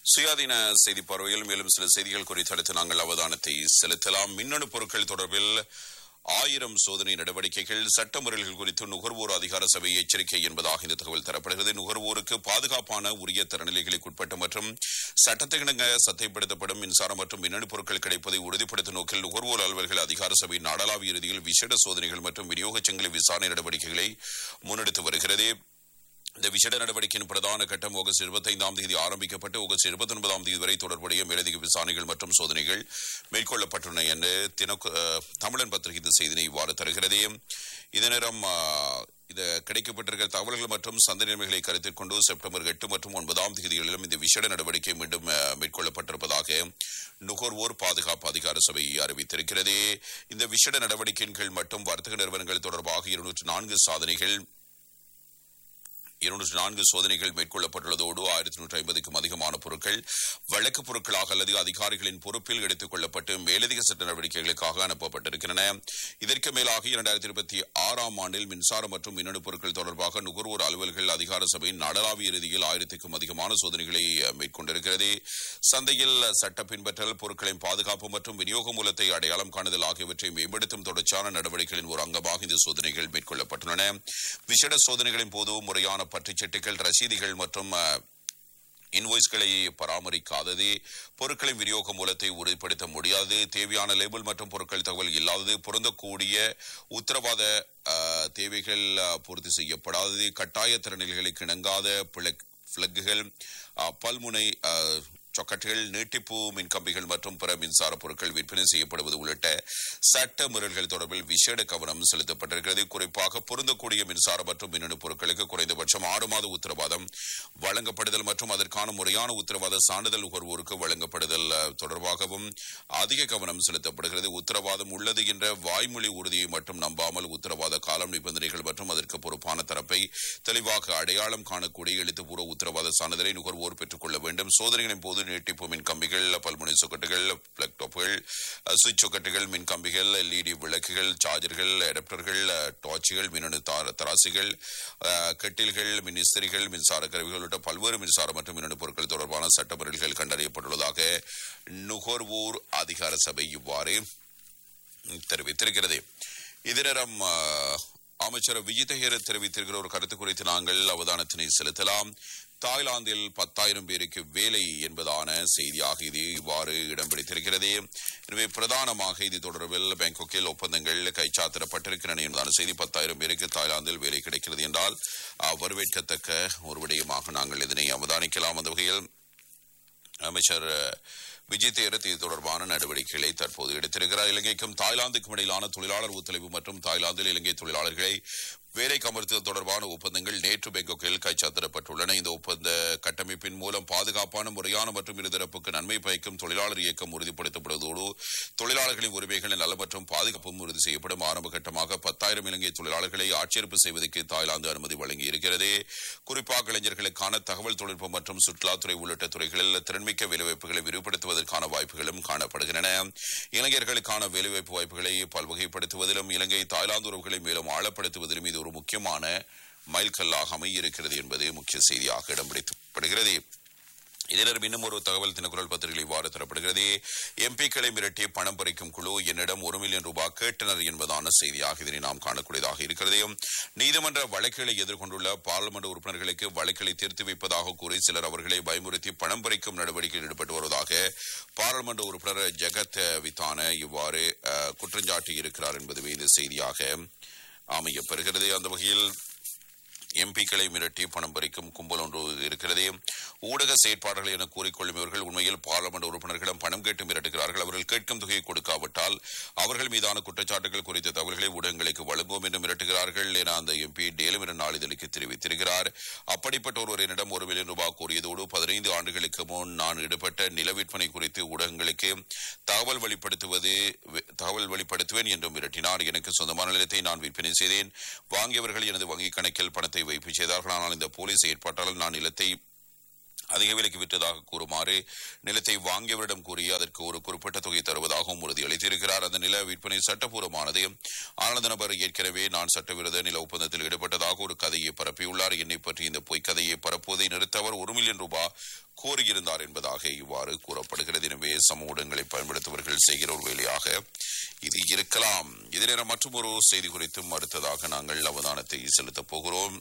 சுயாதீன செய்தி பார்வையில் மேலும் சில செய்திகள் குறித்து நாங்கள் அவதானத்தை செலுத்தலாம். மின்னணு பொருட்கள் தொடர்பில் 1000 சோதனை நடவடிக்கைகள், சட்ட முறைகள் குறித்து நுகர்வோர் அதிகார சபை எச்சரிக்கை என்பதாக இந்த தகவல் தரப்படுகிறது. நுகர்வோருக்கு பாதுகாப்பான உரிய தரநிலைகளுக்கு உட்பட்ட மற்றும் சட்டத்திற்கிணங்க சத்தைப்படுத்தப்படும் மின்சாரம் மற்றும் மின்னணு பொருட்கள் கிடைப்பதை உறுதிப்படுத்தும் நோக்கில் நுகர்வோர் அலுவல்கள் அதிகார சபை நாடளாவிய இறுதியில் விசேட சோதனைகள் மற்றும் விநியோகச்சங்கிலி விசாரணை நடவடிக்கைகளை முன்னெடுத்து வருகிறது. இந்த விசேட நடவடிக்கையின் பிரதான கட்டம் ஆகஸ்ட் 25ஆம் தேதி ஆரம்பிக்கப்பட்டு ஆகஸ்ட் 29ஆம் தேதி வரை தொடர்புடைய மேலதிக விசாரணைகள் மற்றும் சோதனைகள் மேற்கொள்ளப்பட்டுள்ளன என்று தமிழன் பத்திரிகை இந்த செய்தியை இவ்வாறு தருகிறது. இதே நேரம் இது கிடைக்கப்பட்டிருக்கிற தகவல்கள் மற்றும் சந்தேகங்களை கருத்தில் கொண்டு செப்டம்பர் 8 மற்றும் 9ஆம் தேதிகளிலும் இந்த விசேட நடவடிக்கை மீண்டும் மேற்கொள்ளப்பட்டிருப்பதாக நுகர்வோர் பாதுகாப்பு அதிகார சபை அறிவித்திருக்கிறது. இந்த விசேட நடவடிக்கையின் கீழ் மட்டும் வர்த்தக நிறுவனங்கள் தொடர்பாக 204 சோதனைகள் மேற்கொள்ளப்பட்டுள்ளதோடு 1150க்கும் அதிகமான பொருட்கள் வழக்கு பொருட்களாக அல்லது அதிகாரிகளின் பொறுப்பில் எடுத்துக் கொள்ளப்பட்டு மேலதிக சட்ட நடவடிக்கைகளுக்காக அனுப்பப்பட்டிருக்கின்றன. இதற்கு மேலாக 2026ஆம் ஆண்டில் மின்சாரம் மற்றும் மின்னணு பொருட்கள் தொடர்பாக நுகர்வோர் அலுவல்கள் அதிகார சபை நாடளாவிய இறுதியில் 1000க்கும் அதிகமான சோதனைகளை மேற்கொண்டிருக்கிறது. சந்தையில் சட்ட பின்பற்றல், பொருட்களின் பாதுகாப்பு மற்றும் விநியோக மூலத்தை அடையாளம் காணுதல் ஆகியவற்றை மேம்படுத்தும் தொடர்ச்சியான நடவடிக்கைகளின் ஒரு அங்கமாக இந்த சோதனைகள் மேற்கொள்ளப்பட்டுள்ளன. விசேட சோதனைகளின் போது முறையான பற்றுச்சீட்டுகள், ரசீதுகள் மற்றும் இன்வாய்ஸ்களை பராமரிக்காதது, பொருட்களின் விநியோக மூலத்தை உறுதிப்படுத்த முடியாது, தேவையான லேபிள் மற்றும் பொருட்கள் தகவல் இல்லாதது, பொருந்தக்கூடிய உத்தரவாத தேவைகள் பூர்த்தி செய்யப்படாதது, கட்டாய திறனில்களுக்கு இணங்காத பிளக்குகள், பல்முனை சொக்கட்டுகள், நீட்டிப்பு மின்கம்பிகள் மற்றும் பிற மின்சார பொருட்கள் விற்பனை செய்யப்படுவது உள்ளிட்ட சட்ட முறைகள் தொடர்பில் விசேட கவனம் செலுத்தப்பட்டிருக்கிறது. குறிப்பாக பொருந்தக்கூடிய மின்சார மற்றும் மின்னணு பொருட்களுக்கு குறைந்தபட்சம் 6 மாத உத்தரவாதம் வழங்கப்படுதல் மற்றும் அதற்கான முறையான உத்தரவாத சான்றிதழ் நுகர்வோருக்கு வழங்கப்படுதல் தொடர்பாகவும் அதிக கவனம் செலுத்தப்படுகிறது. உத்தரவாதம் உள்ளது என்ற வாய்மொழி உறுதியை மட்டும் நம்பாமல் உத்தரவாத காலம், நிபந்தனைகள் மற்றும் அதற்கு பொறுப்பான தரப்பை தெளிவாக அடையாளம் காணக்கூடிய எழுத்துப்பூர்வ உத்தரவாத சான்றிதழை நுகர்வோர் பெற்றுக் கொள்ள வேண்டும். சோதனைகளின் போது நீட்டிப்பு மின்கம்பிகள், பல்முனை சொக்கட்டுகள், பிளக் டாப்கள், சுவிட்ச் சொக்கட்டுகள், மின்கம்பிகள், LED விளக்குகள், சார்ஜர்கள், அடாப்டர்கள், டார்ச்சுகள், மின்னணு தராசிகள், கட்டில்கள், மின்இஸ்திரிகள், மின்சார கருவிகள் உள்ளிட்ட பல்வேறு மின்சார மற்றும் மின்னணு பொருட்கள் தொடர்பான சட்டமுறைகள் கண்டறியப்பட்டுள்ளதாக நுகர்வோர் அதிகார சபை இவ்வாறு தெரிவித்திருக்கிறது. இதரம் அமைச்சர் விஜிதஹேர தெரிவித்திருக்கிற ஒரு கருத்து குறித்து நாங்கள் அவதானத்தினை செலுத்தலாம். தாய்லாந்தில் 10,000 பேருக்கு வேலை என்பதான செய்தியாக இது இவ்வாறு இடம் பிடித்திருக்கிறது. எனவே பிரதானமாக இது தொடர்பில் பேங்காக்கில் ஒப்பந்தங்கள் கைச்சாத்திடப்பட்டிருக்கின்றன என்பதான செய்தி. 10,000 பேருக்கு தாய்லாந்தில் வேலை கிடைக்கிறது என்றால் வரவேற்கத்தக்க ஒரு விடயமாக நாங்கள் இதனை அவதானிக்கலாம். அந்த வகையில் அமைச்சர் விஜிதஹேர இது தொடர்பான நடவடிக்கைகளை தற்போது எடுத்திருக்கிறார். இலங்கைக்கும் தாய்லாந்துக்கும் இடையிலான தொழிலாளர் ஒத்துழைப்பு மற்றும் தாய்லாந்தில் இலங்கை தொழிலாளர்களை வேலைக்கு அமர்த்துவது தொடர்பான ஒப்பந்தங்கள் நேற்று பேங்காக்கில் கைச்சாத்திடப்பட்டுள்ளன. இந்த ஒப்பந்த கட்டமைப்பின் மூலம் பாதுகாப்பான, முறையான மற்றும் இருதரப்புக்கு நன்மை பயக்கும் தொழிலாளர் இயக்கம் உறுதிப்படுத்தப்படுவதோடு தொழிலாளர்களின் உரிமைகளின் நல மற்றும் பாதுகாப்பும் உறுதி செய்யப்படும். ஆரம்ப கட்டமாக 10,000 இலங்கை தொழிலாளர்களை ஆட்சேர்ப்பு செய்வதற்கு தாய்லாந்து அனுமதி வழங்கி இருக்கிறது. குறிப்பாக இளைஞர்களுக்கான தகவல் தொழில்நுட்பம் மற்றும் சுற்றுலாத்துறை உள்ளிட்ட துறைகளில் திறன்மிக்க வேலைவாய்ப்புகளை விரிவுபடுத்துவதற்கான வாய்ப்புகளும் காணப்படுகின்றன. இளைஞர்களுக்கான வேலைவாய்ப்பு வாய்ப்புகளை பல்வகைப்படுத்துவதிலும் இலங்கை தாய்லாந்து உறவுகளை மேலும் ஆழப்படுத்துவதிலும் இது ஒரு முக்கியமான மைல்கல்லாக அமையிருக்கிறது என்பது முக்கிய செய்தியாக இடம் பிடிக்கப்படுகிறது. இதனர் இன்னும் ஒரு தகவல் தினக்குரல் பத்திரிகை இவ்வாறு தரப்படுகிறது. எம்பிக்களை மிரட்டி பணம் பறிக்கும் குழு என்னிடம் 1 மில்லியன் ரூபாய் கேட்டனர் என்பதான செய்தியாக இதனை நாம் காணக்கூடியதாக இருக்கிறது. நீதிமன்ற வழக்குகளை எதிர்கொண்டுள்ள பாராளுமன்ற உறுப்பினர்களுக்கு வழக்குகளை தீர்த்து வைப்பதாக கூறி சிலர் அவர்களை பயமுறுத்தி பணம் பறிக்கும் நடவடிக்கையில் ஈடுபட்டு வருவதாக பாராளுமன்ற உறுப்பினர் ஜெகத் வித்தான இவ்வாறு குற்றஞ்சாட்டி இருக்கிறார் என்பதுவே இந்த செய்தியாக அமையப்பெறுகிறது. அந்த வகையில் எம்பிக்களை மிரட்டி பணம் பறிக்கும் கும்பல் ஒன்று இருக்கிறது. ஊடக செயற்பாடுகள் என கூறிக்கொள்ளும் இவர்கள் உண்மையில் பாராளுமன்ற உறுப்பினர்களிடம் பணம் கேட்டு மிரட்டுகிறார்கள். அவர்கள் கேட்கும் தொகையை கொடுக்காவிட்டால் அவர்கள் மீதான குற்றச்சாட்டுகள் குறித்த தகவல்களை ஊடகங்களுக்கு வழங்குவோம் என்று மிரட்டுகிறார்கள் என அந்த எம்பி டேலிமிரன் நாளிதழுக்கு தெரிவித்திருக்கிறார். அப்படிப்பட்ட ஒருவரிடம் 1 மில்லியன் ரூபாய் கோரியதோடு 15 ஆண்டுகளுக்கு முன் நான் ஈடுபட்ட நில விற்பனை குறித்து ஊடகங்களுக்கு தகவல் வெளிப்படுத்துவேன் என்றும் மிரட்டினார். எனக்கு சொந்தமான நிலத்தை நான் விற்பனை செய்தேன். வாங்கியவர்கள் எனது வங்கிக் கணக்கில் பணத்தை வைப்பு செய்தார்கள். ஆனால் இந்த போலீஸ் ஏற்பாட்டால் நான் நிலத்தை அதிக விலைக்கு விற்றதாக கூறுமாறு நிலத்தை வாங்கியவரிடம் கூறி அதற்கு ஒரு குறிப்பிட்ட தொகை தருவதாகவும் உறுதியளித்திருக்கிறார். அந்த நில விற்பனை சட்டப்பூர்வமானது. ஆனால் அந்த நபர் ஏற்கனவே நான் சட்டவிரோத நில ஒப்பந்தத்தில் ஈடுபட்டதாக ஒரு கதையை பரப்பியுள்ளார். என்னை பற்றி இந்த பொய் கதையை பரப்புவதை நிறுத்த அவர் 1 மில்லியன் ரூபாய் கோரியிருந்தார் என்பதாக இவ்வாறு கூறப்படுகிறது. எனவே சமூக ஊடகங்களை பயன்படுத்துபவர்கள் செய்கிற ஒரு வேலையாக இது இருக்கலாம். இதே நேரம் மற்றும் ஒரு செய்தி குறித்தும் அடுத்ததாக நாங்கள் அவதானத்தை செலுத்தப் போகிறோம்.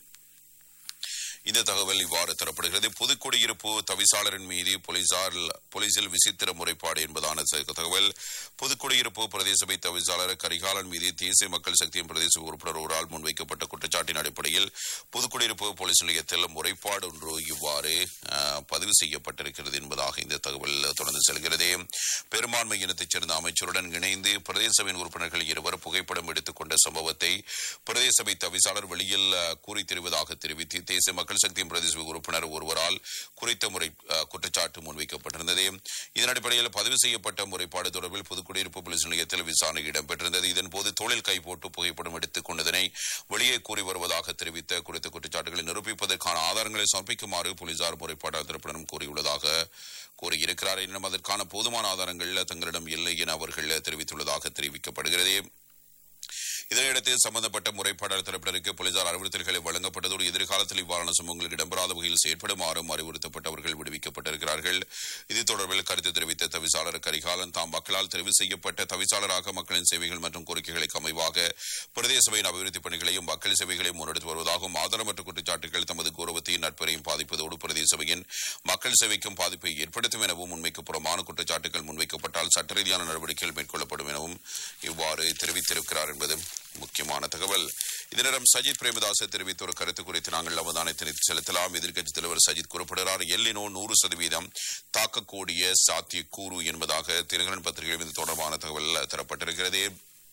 இந்த தகவல் இவ்வாறு தரப்படுகிறது. புதுக்குடியிருப்பு தவிசாளரின் மீது போலீசில் விசித்திர முறைப்பாடு என்பதான தகவல். புதுக்குடியிருப்பு பிரதேச சபை தவிசாளர் கரிகாலன் மீது தேசிய மக்கள் சக்தியின் பிரதேச உறுப்பினர் ஒருவரால் முன்வைக்கப்பட்ட குற்றச்சாட்டின் அடிப்படையில் புதுக்குடியிருப்பு போலீஸ் நிலையத்தில் முறைப்பாடு ஒன்று இவ்வாறு பதிவு செய்யப்பட்டிருக்கிறது என்பதாக இந்த தகவல் தொடர்ந்து செல்கிறது. பெரும்பான்மை இனத்தைச் சேர்ந்த அமைச்சருடன் இணைந்து பிரதேச சபையின் உறுப்பினர்கள் இருவர் புகைப்படம் எடுத்துக் கொண்ட சம்பவத்தை பிரதேச சபை தவிசாளர் வெளியில் கூறி தெரிவதாக தெரிவித்து தேசிய மக்கள் சக்தியின் பிரதேச உறுப்பினர் ஒருவரால் குறித்த குற்றச்சாட்டு முன்வைக்கப்பட்டிருந்தது. இதன் அடிப்படையில் பதிவு செய்யப்பட்ட முறைப்பாடு தொடர்பில் புதுக்குடியிருப்பு போலீஸ் நிலையத்தில் விசாரணை இடம்பெற்றிருந்தது. இதன்போது தோளில் கை போட்டு புகைப்படம் எடுத்துக் கொண்டதனை வெளியே கூறி வருவதாக தெரிவித்த குறித்த குற்றச்சாட்டுகளை நிரூபிப்பதற்கான ஆதாரங்களை சமர்ப்பிக்குமாறு போலீசார் முறைப்பாட்டாளர் தரப்பினரும் கூறியிருக்கிறார். எனினும் அதற்கான போதுமான ஆதாரங்கள் தங்களிடம் இல்லை என அவர்கள் தெரிவித்துள்ளதாக தெரிவிக்கப்படுகிறது. இதனையடுத்து சம்பந்தப்பட்ட முறைப்பாடாளர் தரப்பினருக்கு போலீசார் அறிவுறுத்தல்களை வழங்கப்பட்டதோடு எதிர்காலத்தில் இவ்வாறான சம்பவங்கள் இடம்பெறாத வகையில் செயற்படுமாறும் அறிவுறுத்தப்பட்டவர்கள் விடுவிக்கப்பட்டிருக்கிறார்கள். இது தொடர்பில் கருத்து தெரிவித்த தவிசாளர் கரிகாலன் தாம் மக்களால் தெரிவு செய்யப்பட்ட தவிசாளராக மக்களின் சேவைகள் மற்றும் கோரிக்கைகளுக்கு அமைவாக பிரதேச சபையின் அபிவிருத்தி பணிகளையும் மக்கள் சேவைகளையும் முன்னெடுத்து வருவதாகவும் ஆதாரமற்ற குற்றச்சாட்டுகள் தமது கௌரவத்தையும் நட்பரையும் பாதிப்பதோடு பிரதேச சபையின் மக்கள் சேவைக்கும் பாதிப்பை ஏற்படுத்தும் எனவும் உண்மைக்கு புறமான குற்றச்சாட்டுகள் முன்வைக்கப்பட்டால் சட்ட ரீதியான நடவடிக்கைகள் மேற்கொள்ளப்படும் எனவும் இவ்வாறு தெரிவித்திருக்கிறார் என்பது முக்கியமான தகவல். இதனிடம் சஜித் பிரேமதாச தெரிவித்த ஒரு கருத்து குறித்து நாங்கள் அவதானத்தை செலுத்தலாம். எதிர்க்கட்சித் தலைவர் சஜித் குறிப்பிடுகிறார். எல்லினோ 100% தாக்கக்கூடிய சாத்தியக்கூறு என்பதாக தினகரன் பத்திரிகையில் இது தொடர்பான தகவல் தரப்பட்டிருக்கிறது.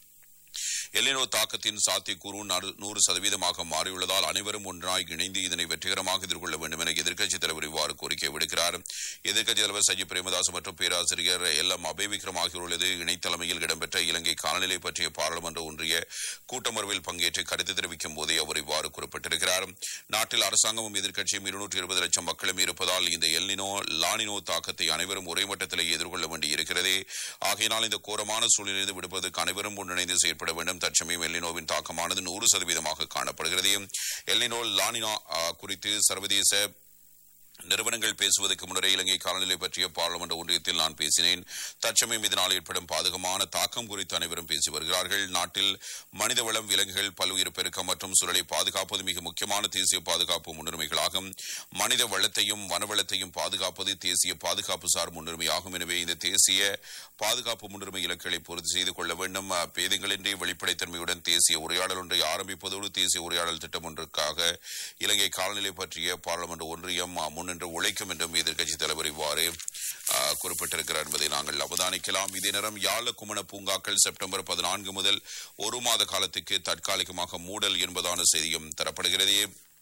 எல்லினோ தாக்கத்தின் சாத்தியக்கூறு 100% மாறியுள்ளதால் அனைவரும் ஒன்றாய் இணைந்து இதனை வெற்றிகரமாக எதிர்கொள்ள வேண்டும் என எதிர்க்கட்சித் தலைவர் இவ்வாறு கோரிக்கை விடுக்கிறார். எதிர்க்கட்சித் தலைவர் சஜித் பிரேமதாஸ் மற்றும் பேராசிரியர் எல்.எம். அபேவிக்ரம் ஆகியோரது இணைத்தலைமையில் இடம்பெற்ற இலங்கை காலநிலை பற்றிய பாராளுமன்ற ஒன்றிய கூட்டமர்வில் பங்கேற்று கருத்து தெரிவிக்கும் போதே அவர் இவ்வாறு குறிப்பிட்டிருக்கிறார். நாட்டில் அரசாங்கமும் எதிர்க்கட்சியும் 220 லட்சம் மக்களும் இருப்பதால் இந்த எல்லினோ லானினோ தாக்கத்தை அனைவரும் ஒரே மட்டத்திலேயே எதிர்கொள்ள வேண்டியிருக்கிறது. ஆகையினால் இந்த கோரமான சூழ்நிலையிலிருந்து விடுப்பதற்கு அனைவரும் ஒன்றிணைந்து செயற்பட வேண்டும். தற்சமயம் எல்லினோவின் தாக்கமானது 100% காணப்படுகிறது. எல்லினோ லானினா குறித்து சர்வதேச நிறுவனங்கள் பேசுவதற்கு முன்னரே இலங்கை காலநிலை பற்றிய பாராளுமன்ற ஒன்றியத்தில் நான் பேசினேன். தற்சமயம் இதனால் ஏற்படும் பாதகமான தாக்கம் குறித்து அனைவரும் பேசி வருகிறார்கள். நாட்டில் மனித வளம், விலங்குகள், பல்லுயிர் பெருக்கம் மற்றும் சூழலை பாதுகாப்பது மிக முக்கியமான தேசிய பாதுகாப்பு முன்னுரிமைகளாகும். மனித வளத்தையும் வனவளத்தையும் பாதுகாப்பது தேசிய பாதுகாப்பு சார் முன்னுரிமையாகும். எனவே இந்த தேசிய பாதுகாப்பு முன்னுரிமை இலக்குகளை பூர்த்தி செய்து கொள்ள வேண்டும். பேதங்களின்றி வெளிப்படைத்தன்மையுடன் தேசிய உரையாடல் ஒன்றை ஆரம்பிப்பதோடு தேசிய உரையாடல் திட்டம் ஒன்றுக்காக இலங்கை காலநிலை பற்றிய பாராளுமன்ற ஒன்றியம் என்று உழைக்கும் என்றும் எதிர்க்கட்சித் தலைவர் இவ்வாறு குறிப்பிட்டிருக்கிறார் என்பதை நாங்கள் அவதானிக்கலாம். இதே நேரம் யாழ குமண பூங்காக்கள் செப்டம்பர் 14 முதல் ஒரு மாத காலத்துக்கு தற்காலிகமாக மூடல் என்பதான செய்தியும் தரப்படுகிறது.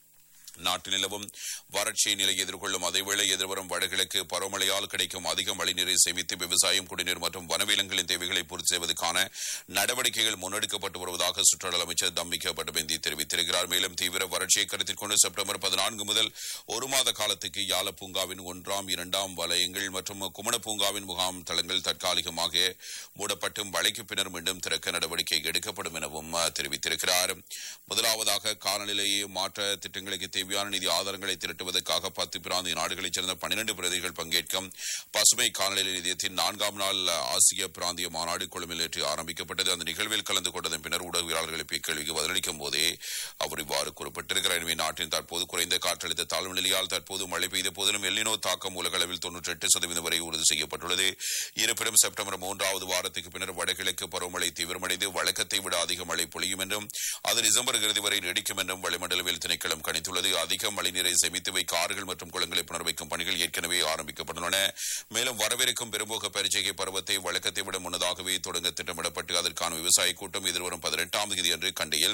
நாட்டு நிலவும் வறட்சி நிலையை எதிர்கொள்ளும் அதேவேளை எதிர்வரும் வடகிழக்கு பருவமழையால் கிடைக்கும் அதிக மழைநீரை சேமித்து விவசாயம், குடிநீர் மற்றும் வனவிலங்குகளின் தேவைகளை பூர்த்தி செய்வதற்கான நடவடிக்கைகள் முன்னெடுக்கப்பட்டு வருவதாக சுற்றுலா அமைச்சர் தம்பிக்க பட்டபேந்தி தெரிவித்திருக்கிறார். மேலும் தீவிர வறட்சியை கருத்தில் கொண்டு செப்டம்பர் 14 முதல் ஒரு மாத காலத்துக்கு யாழ பூங்காவின் 1ஆம் 2ஆம் வலயங்கள் மற்றும் குமண பூங்காவின் முகாம் தளங்கள் தற்காலிகமாக மூடப்பட்டும் மழைக்கு பின்னர் மீண்டும் திறக்க நடவடிக்கை எடுக்கப்படும் எனவும் தெரிவித்திருக்கிறார். முதலாவதாக காலநிலையை மாற்ற திட்டங்களுக்கு தேவையான நிதி ஆதாரங்களை திரட்டுவதற்காக 10 பிராந்திய நாடுகளைச் சேர்ந்த 12 பிரதிகள் பங்கேற்கும் பசுமை காலநிலை நிதியத்தின் 4ஆம் நாள் ஆசிய பிராந்திய மாநாடு கொழும்பில் நேற்று ஆரம்பிக்கப்பட்டது. அந்த நிகழ்வில் கலந்து கொண்டதன் பின்னர் ஊடகவியலாளர்கள் எழுப்பிய கேள்விக்கு பதிலளிக்கும் போதே அவர் இவ்வாறு குறிப்பிட்டிருக்கிறார். எனவே நாட்டின் தற்போது குறைந்த காற்றழுத்த தாழ்வு நிலையால் தற்போது மழை பெய்த போதிலும் எல்லினோ தாக்கம் உலக அளவில் 98% வரை உறுதி செய்யப்பட்டுள்ளது. இருப்பினும் செப்டம்பர் 3வது வாரத்துக்கு பின்னர் வடகிழக்கு பருவமழை தீவிரமடைந்து வழக்கத்தை விட அதிக மழை பொழியும் என்றும் அது டிசம்பர் இறுதி வரை நீடிக்கும் என்றும் வளிமண்டலவியல் திணைக்களம் கணித்துள்ளது. அதிக மழைநீரை சேமித்து வைக்க ஆறுகள் மற்றும் குளங்களை புனர் வைக்கும் பணிகள் ஏற்கனவே ஆரம்பிக்கப்பட்டுள்ளன. மேலும் வரவிருக்கும் பெரும்போக பரிச்சைகை பருவத்தை வழக்கத்தை விட முன்னதாகவே தொடங்க திட்டமிடப்பட்டு அதற்கான விவசாய கூட்டம் எதிர்வரும் 18ஆம் தேதி அன்று கண்டியில்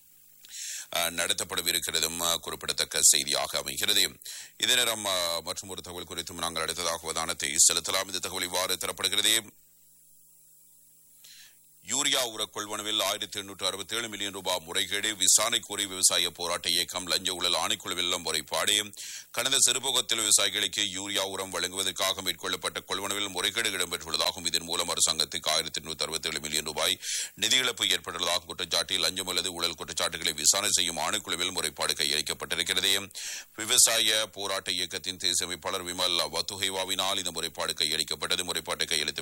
நடத்தப்படவிருக்கிறதும் குறிப்பிடத்தக்க செய்தியாக அமைகிறது. இதே நேரம் மற்றும் ஒரு தகவல் குறித்தும் நாங்கள் அடுத்ததாக அவதானத்தை செலுத்தலாம். இந்த தகவல் இவ்வாறு தரப்படுகிறது. யூரியா உர கொள்வனவில் 1867 மில்லியன் ரூபாய் முறைகேடு விசாரணை கோரி விவசாய போராட்ட இயக்கம் லஞ்ச ஊழல் ஆணைக்குழுவில் முறைப்பாடு. கடந்த சிறுபோகத்தில் விவசாயிகளுக்கு யூரியா உரம் வழங்குவதற்காக மேற்கொள்ளப்பட்ட கொள்வனவில் முறைகேடு இடம்பெற்றுள்ளதாகவும் இதன் மூலம் அரசாங்கத்துக்கு 1867 மில்லியன் ரூபாய் நிதி இழப்பு ஏற்பட்டுள்ளதாக குற்றச்சாட்டி லஞ்சம் அல்லது ஊழல் குற்றச்சாட்டுகளை விசாரணை செய்யும் ஆணைக்குழுவில் முறைப்பாடு கையளிக்கப்பட்டிருக்கிறது. விவசாய போராட்ட இயக்கத்தின் தேசிய அமைப்பாளர் விமல் வத்துஹேவாவினால் இந்த முறைப்பாடு கையளிக்கப்பட்டது. முறைப்பாட்டை கையளித்த